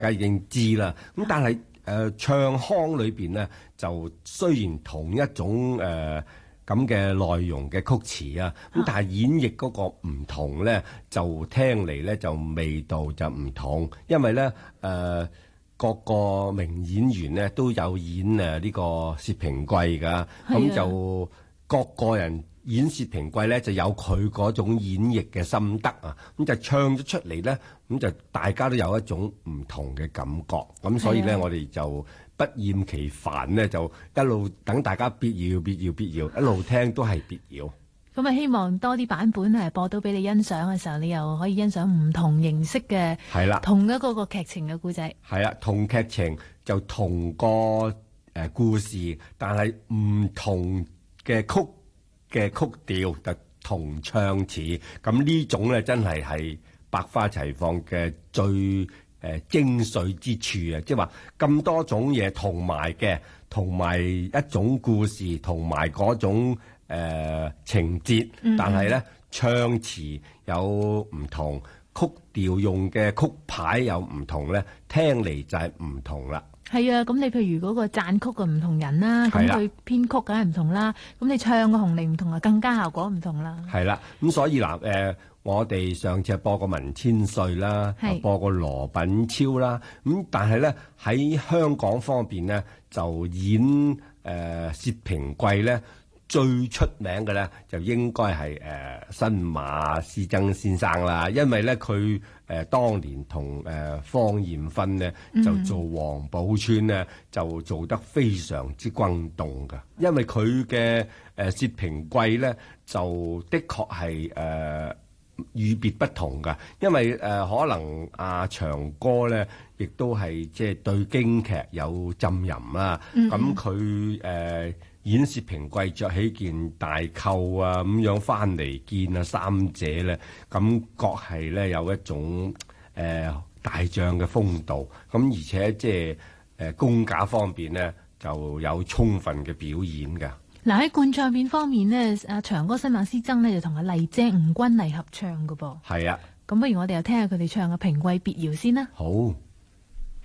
家已經知啦。咁但係唱腔裏邊咧，就雖然同一種咁嘅內容嘅曲詞啊，咁但係演繹嗰個唔同咧，就聽嚟咧就味道就唔同，因為咧各個名演員咧都有演呢個薛平貴㗎，咁就各個人演薛平貴咧就有佢嗰種演繹嘅心得啊，咁就唱咗出嚟咧，咁就大家都有一種唔同嘅感覺，咁所以咧我哋就不厭其煩咧，就一路等大家必要，一路聽都係必要。 咁啊，希望多啲版本係播到俾你欣賞嘅時候，你又可以欣賞唔同形式嘅，係啦，同一個劇情嘅故仔。係啦，同劇情就同個故事，但係唔同嘅曲調就同唱詞。咁呢種咧真係百花齊放嘅最精髓之處啊！即係話咁多種嘢同埋嘅，同埋一種故事，同埋嗰種情節，但係咧唱詞有唔同，曲調用嘅曲牌有唔同咧，聽嚟就係唔同啦。係啊，咁你譬如嗰個讚曲嘅唔同人啦，咁佢編曲梗係唔同啦，咁你唱嘅紅伶唔同啊，更加效果唔同啦。係啦，咁所以嗱我哋上次播過文千歲啦，播過羅品超啦，咁但係咧喺香港方面咧就演薛平貴咧。最出名嘅咧就應該係新馬師曾先生啦，因為咧佢當年同方艷芬呢就做王寶釧呢就做得非常之轟動㗎，因為佢嘅薛平貴咧就的確係與別不同㗎，因為可能阿長哥咧亦都係即係對京劇有浸淫啦，咁佢演薛平貴着起件大扣啊，咁樣翻嚟見啊三姐咧，感覺係咧有一種大將嘅風度，咁而且即係功架方面呢就有充分嘅表演㗎。嗱，喺灌唱片方面呢，阿長哥新馬師曾呢就同阿麗姐吳君麗合唱㗎噃。係啊，咁不如我哋又聽下佢哋唱嘅《平貴別窯》先啦。好。